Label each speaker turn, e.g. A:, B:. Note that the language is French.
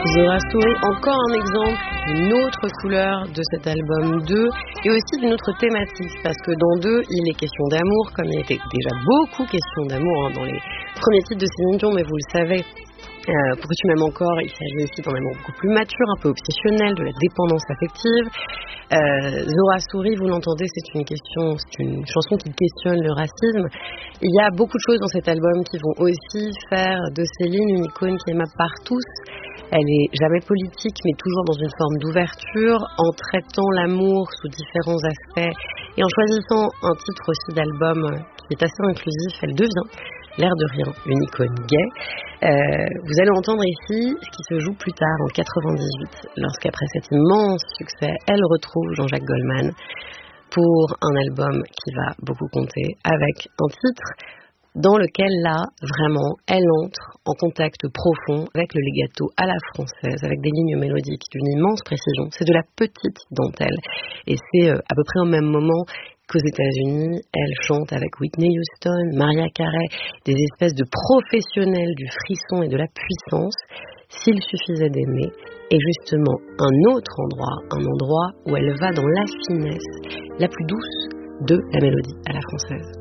A: Zora Story, encore un exemple d'une autre couleur de cet album 2 et aussi d'une autre thématique, parce que dans 2, il est question d'amour, comme il était déjà beaucoup question d'amour dans les premiers titres de Céline Dion, mais vous le savez, pour que tu m'aimes encore, il s'agit aussi d'un amour beaucoup plus mature, un peu obsessionnel, de la dépendance affective. Zora Story, vous l'entendez, c'est une chanson qui questionne le racisme. Il y a beaucoup de choses dans cet album qui vont aussi faire de Céline une icône qui est aimable par tous. Elle est jamais politique, mais toujours dans une forme d'ouverture, en traitant l'amour sous différents aspects et en choisissant un titre aussi d'album qui est assez inclusif. Elle devient, l'air de rien, une icône gay. Vous allez entendre ici ce qui se joue plus tard, en 98, lorsqu'après cet immense succès, elle retrouve Jean-Jacques Goldman pour un album qui va beaucoup compter, avec un titre dans lequel, là, vraiment, elle entre en contact profond avec le legato à la française, avec des lignes mélodiques d'une immense précision. C'est de la petite dentelle. Et c'est à peu près au même moment qu'aux États-Unis, elle chante avec Whitney Houston, Mariah Carey, des espèces de professionnels du frisson et de la puissance. S'il suffisait d'aimer, et justement un autre endroit où elle va dans la finesse la plus douce de la mélodie à la française.